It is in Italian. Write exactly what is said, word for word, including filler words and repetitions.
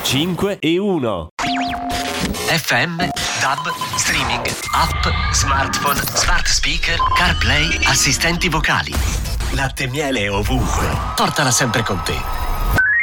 cinque e uno. F M, D A B, streaming, app, smartphone, smart speaker, CarPlay, assistenti vocali. Latte e miele ovunque. Portala sempre con te.